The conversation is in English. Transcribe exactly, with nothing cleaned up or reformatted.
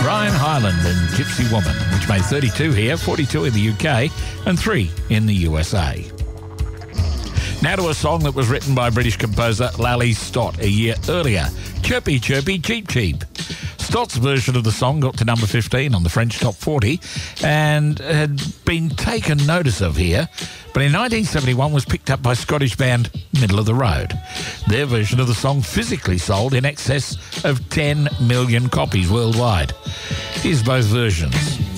Brian Hyland and Gypsy Woman, which made thirty-two here, forty-two in the U K, and three in the U S A. Now to a song that was written by British composer Lally Stott a year earlier, Chirpy Chirpy Cheep Cheep. Stott's version of the song got to number fifteen on the French Top forty and had been taken notice of here, but in nineteen seventy-one was picked up by Scottish band Middle of the Road. Their version of the song physically sold in excess of ten million copies worldwide. Here's both versions.